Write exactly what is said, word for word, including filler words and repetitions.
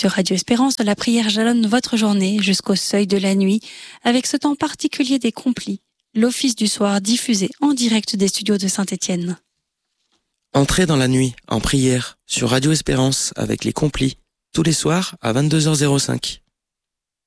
Sur Radio Espérance, la prière jalonne votre journée jusqu'au seuil de la nuit avec ce temps particulier des complis, l'office du soir diffusé en direct des studios de Saint-Étienne. Entrez dans la nuit en prière sur Radio Espérance avec les complis tous les soirs à vingt-deux heures cinq.